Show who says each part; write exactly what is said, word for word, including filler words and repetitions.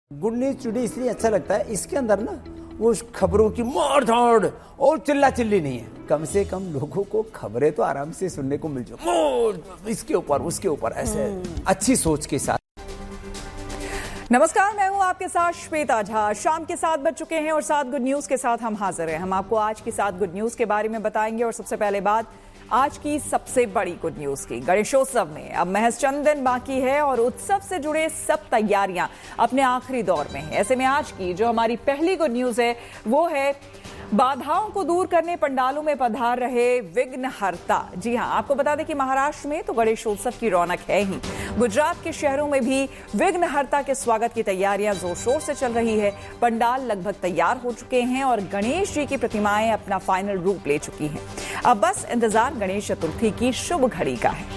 Speaker 1: Good news today इसलिए अच्छा लगता है, इसके अंदर ना वो खबरों की मार धाड़ और चिल्ला चिल्ली नहीं है। कम से कम लोगों को खबरें तो आराम से सुनने को मिल जाए, इसके ऊपर उसके ऊपर ऐसे अच्छी सोच के साथ।
Speaker 2: नमस्कार, मैं हूं आपके साथ श्वेता झा। शाम के सात बज चुके हैं और सात गुड न्यूज के साथ हम हाजिर हैं। हम आपको आज की सात गुड न्यूज के बारे में बताएंगे और सबसे पहले बात आज की सबसे बड़ी गुड न्यूज की। गणेशोत्सव में अब महज चंद दिन बाकी है और उत्सव से जुड़े सब तैयारियां अपने आखिरी दौर में हैं। ऐसे में आज की जो हमारी पहली गुड न्यूज है वो है बाधाओं को दूर करने पंडालों में पधार रहे विघ्नहर्ता। जी हां, आपको बता दें कि महाराष्ट्र में तो गणेशोत्सव की रौनक है ही, गुजरात के शहरों में भी विघ्नहर्ता के स्वागत की तैयारियां जोर शोर से चल रही है। पंडाल लगभग तैयार हो चुके हैं और गणेश जी की प्रतिमाएं अपना फाइनल रूप ले चुकी हैं। अब बस इंतजार गणेश चतुर्थी की शुभ घड़ी का है।